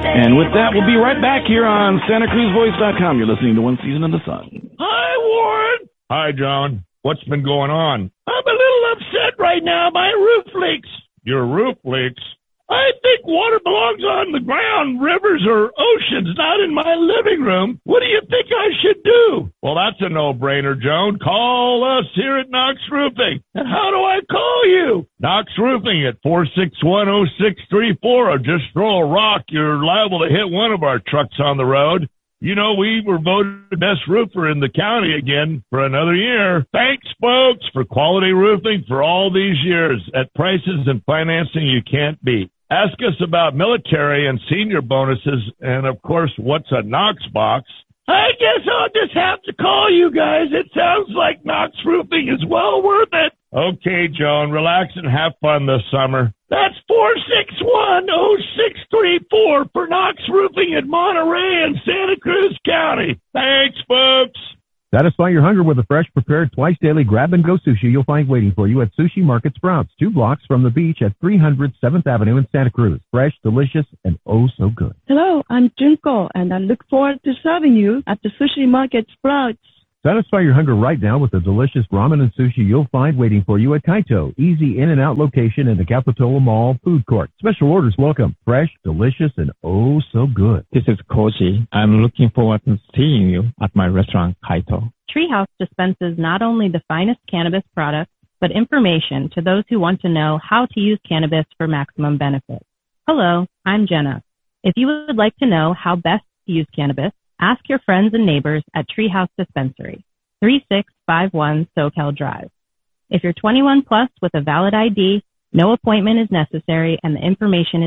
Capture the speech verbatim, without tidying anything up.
And with that, we'll be right back here on Santa Cruz Voice dot com. You're listening to One Season of the Sun. Hi, Warren. Hi, John. What's been going on? I'm a little upset right now. My roof leaks. Your roof leaks? I think water belongs on the ground, rivers or oceans, not in my living room. What do you think I should do? Well, that's a no-brainer, Joan. Call us here at Knox Roofing. And how do I call you? Knox Roofing at four six one, oh six three four, or just throw a rock. You're liable to hit one of our trucks on the road. You know, we were voted best roofer in the county again for another year. Thanks, folks, for quality roofing for all these years at prices and financing you can't beat. Ask us about military and senior bonuses, and, of course, what's a Knox box. I guess I'll just have to call you guys. It sounds like Knox Roofing is well worth it. Okay, Joan, relax and have fun this summer. That's four six one, oh six three four for Knox Roofing in Monterey and Santa Cruz County. Thanks, folks. Satisfy your hunger with a fresh, prepared, twice-daily grab-and-go sushi you'll find waiting for you at Sushi Market Sprouts, two blocks from the beach at three hundred seventh Avenue in Santa Cruz. Fresh, delicious, and oh so good. Hello, I'm Junko, and I look forward to serving you at the Sushi Market Sprouts. Satisfy your hunger right now with the delicious ramen and sushi you'll find waiting for you at Kaito, easy in and out location in the Capitola Mall food court. Special orders welcome. Fresh, delicious, and oh so good. This is Koji. I'm looking forward to seeing you at my restaurant, Kaito. Treehouse dispenses not only the finest cannabis products, but information to those who want to know how to use cannabis for maximum benefit. Hello, I'm Jenna. If you would like to know how best to use cannabis, ask your friends and neighbors at Treehouse Dispensary, three six five one SoCal Drive. If you're twenty-one plus with a valid I D, no appointment is necessary and the information is